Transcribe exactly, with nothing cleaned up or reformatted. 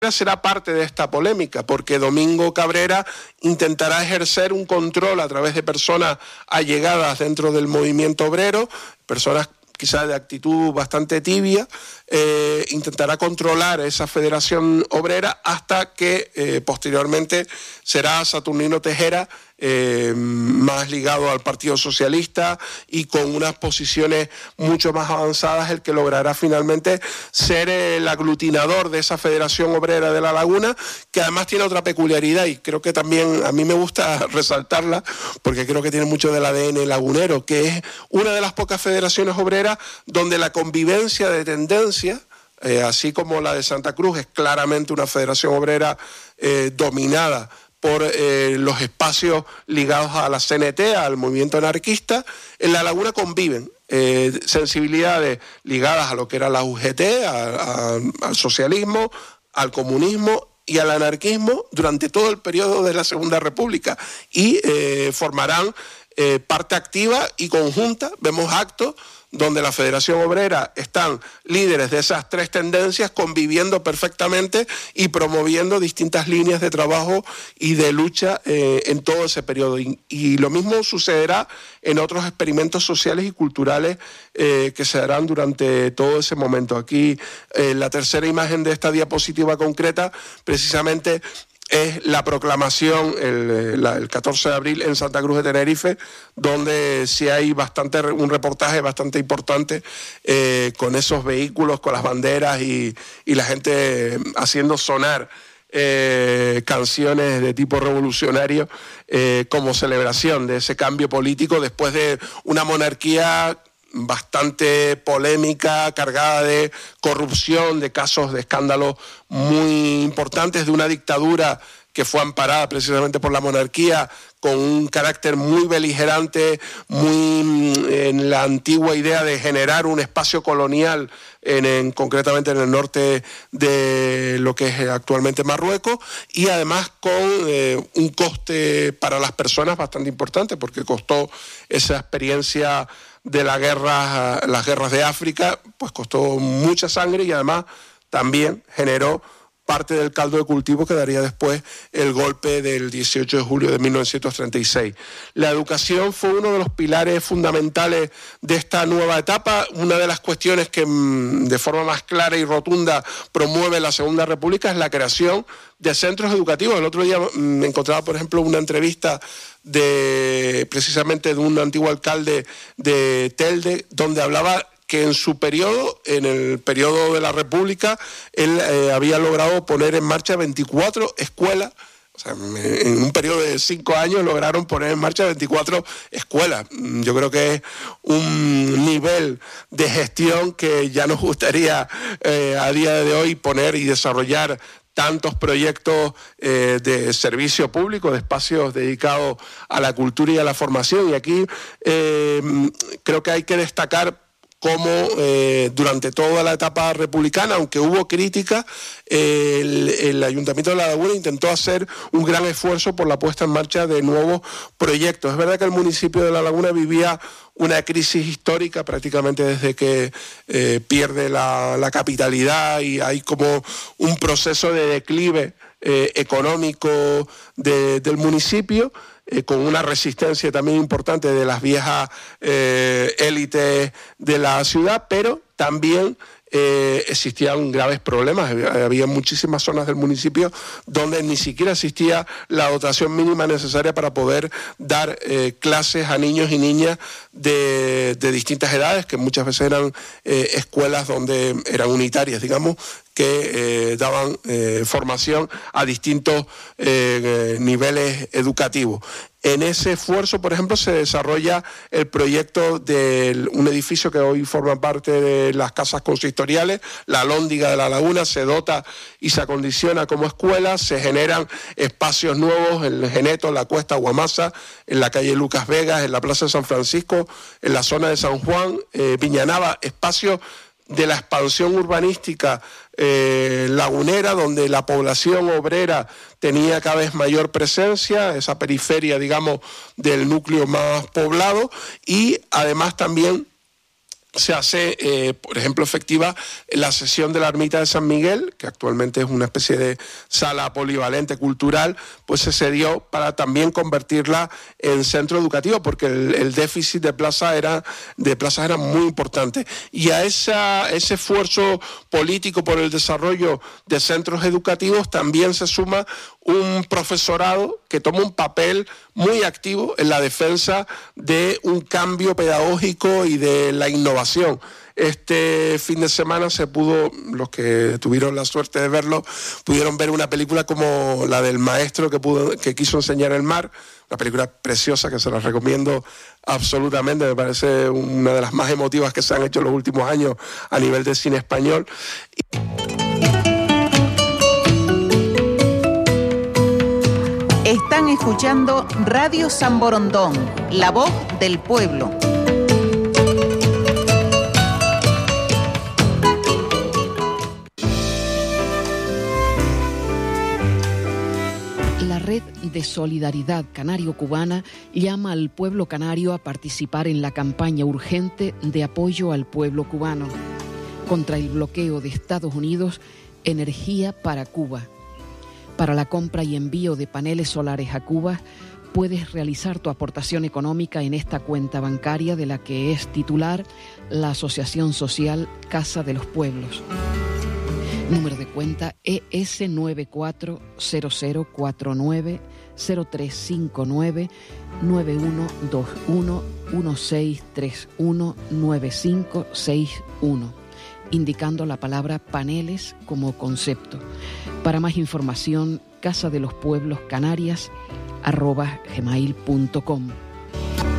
será parte de esta polémica, porque Domingo Cabrera intentará ejercer un control a través de personas allegadas dentro del movimiento obrero, personas quizás de actitud bastante tibia, eh, intentará controlar esa federación obrera hasta que eh, posteriormente será Saturnino Tejera, eh, más ligado al Partido Socialista y con unas posiciones mucho más avanzadas, el que logrará finalmente ser el aglutinador de esa Federación Obrera de La Laguna, que además tiene otra peculiaridad y creo que también a mí me gusta resaltarla porque creo que tiene mucho del A D N lagunero, que es una de las pocas federaciones obreras donde la convivencia de tendencia, eh, así como la de Santa Cruz, es claramente una federación obrera eh, dominada por eh, los espacios ligados a la C N T, al movimiento anarquista. En La Laguna conviven eh, sensibilidades ligadas a lo que era la U G T, a, a, al socialismo, al comunismo y al anarquismo durante todo el periodo de la Segunda República, y eh, formarán eh, parte activa y conjunta. Vemos actos donde la Federación Obrera están líderes de esas tres tendencias conviviendo perfectamente y promoviendo distintas líneas de trabajo y de lucha eh, en todo ese periodo. Y, y lo mismo sucederá en otros experimentos sociales y culturales eh, que se darán durante todo ese momento. Aquí eh, la tercera imagen de esta diapositiva concreta precisamente es la proclamación el, la, el catorce de abril en Santa Cruz de Tenerife, donde sí hay bastante, un reportaje bastante importante eh, con esos vehículos, con las banderas y, y la gente haciendo sonar eh, canciones de tipo revolucionario eh, como celebración de ese cambio político después de una monarquía bastante polémica, cargada de corrupción, de casos de escándalos muy importantes, de una dictadura que fue amparada precisamente por la monarquía, con un carácter muy beligerante, muy en la antigua idea de generar un espacio colonial, en, en, concretamente en el norte de lo que es actualmente Marruecos, y además con eh, un coste para las personas bastante importante, porque costó esa experiencia de la guerra, las guerras de África, pues costó mucha sangre y además también generó parte del caldo de cultivo que daría después el golpe del dieciocho de julio de mil novecientos treinta y seis. La educación fue uno de los pilares fundamentales de esta nueva etapa, una de las cuestiones que de forma más clara y rotunda promueve la Segunda República es la creación de centros educativos. El otro día me encontraba, por ejemplo, una entrevista de precisamente de un antiguo alcalde de Telde, donde hablaba que en su periodo, en el periodo de la República, él eh, había logrado poner en marcha veinticuatro escuelas. O sea, en un periodo de cinco años lograron poner en marcha veinticuatro escuelas. Yo creo que es un nivel de gestión que ya nos gustaría eh, a día de hoy poner y desarrollar tantos proyectos eh, de servicio público, de espacios dedicados a la cultura y a la formación. Y aquí eh, creo que hay que destacar cómo eh, durante toda la etapa republicana, aunque hubo crítica, eh, el, el Ayuntamiento de La Laguna intentó hacer un gran esfuerzo por la puesta en marcha de nuevos proyectos. Es verdad que el municipio de La Laguna vivía una crisis histórica prácticamente desde que eh, pierde la, la capitalidad, y hay como un proceso de declive eh, económico de, del municipio, Eh, con una resistencia también importante de las viejas eh, élites de la ciudad, pero también eh, existían graves problemas. Había muchísimas zonas del municipio donde ni siquiera existía la dotación mínima necesaria para poder dar eh, clases a niños y niñas de, de distintas edades, que muchas veces eran eh, escuelas donde eran unitarias, digamos, que eh, daban eh, formación a distintos eh, niveles educativos. En ese esfuerzo, por ejemplo, se desarrolla el proyecto de un edificio que hoy forma parte de las casas consistoriales, la Alhóndiga de La Laguna, se dota y se acondiciona como escuela, se generan espacios nuevos en el Geneto, en la Cuesta Guamasa, en la calle Lucas Vegas, en la Plaza de San Francisco, en la zona de San Juan, eh, Viñanava, espacios de la expansión urbanística eh, lagunera, donde la población obrera tenía cada vez mayor presencia, esa periferia, digamos, del núcleo más poblado, y además también se hace, eh, por ejemplo, efectiva la sesión de la Ermita de San Miguel, que actualmente es una especie de sala polivalente cultural, pues se cedió para también convertirla en centro educativo, porque el, el déficit de plaza era de plazas era muy importante. Y a esa, ese esfuerzo político por el desarrollo de centros educativos también se suma un profesorado que toma un papel muy activo en la defensa de un cambio pedagógico y de la innovación. Este fin de semana se pudo, los que tuvieron la suerte de verlo, pudieron ver una película como la del maestro que, pudo, que quiso enseñar el mar, una película preciosa que se la recomiendo absolutamente, me parece una de las más emotivas que se han hecho en los últimos años a nivel de cine español. Están escuchando Radio San Borondón, la voz del pueblo. La Red de Solidaridad Canario-Cubana llama al pueblo canario a participar en la campaña urgente de apoyo al pueblo cubano contra el bloqueo de Estados Unidos, Energía para Cuba. Para la compra y envío de paneles solares a Cuba, puedes realizar tu aportación económica en esta cuenta bancaria de la que es titular la Asociación Social Casa de los Pueblos. Número de cuenta E S nueve cuatro cero cero cuatro nueve cero tres cinco nueve nueve uno dos uno uno seis tres uno nueve cinco seis uno, indicando la palabra paneles como concepto. Para más información, casa de los pueblos canarias arroba gmail punto com.